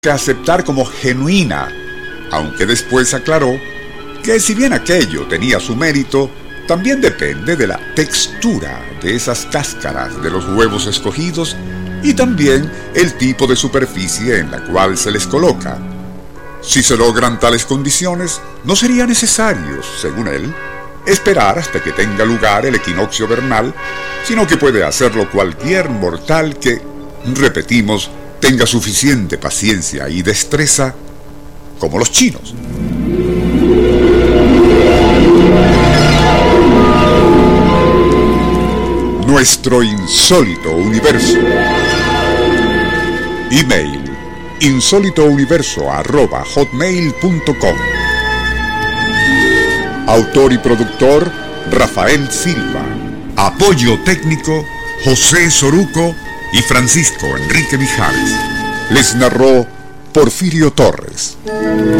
que aceptar como genuina, aunque después aclaró que si bien aquello tenía su mérito, también depende de la textura de esas cáscaras de los huevos escogidos y también el tipo de superficie en la cual se les coloca. Si se logran tales condiciones, no sería necesario, según él, esperar hasta que tenga lugar el equinoccio vernal, sino que puede hacerlo cualquier mortal que, repetimos, tenga suficiente paciencia y destreza como los chinos. Nuestro insólito universo. Email: insólitouniverso@hotmail.com. Autor y productor: Rafael Silva. Apoyo técnico: José Soruco y Francisco Enrique Mijares. Les narró Porfirio Torres.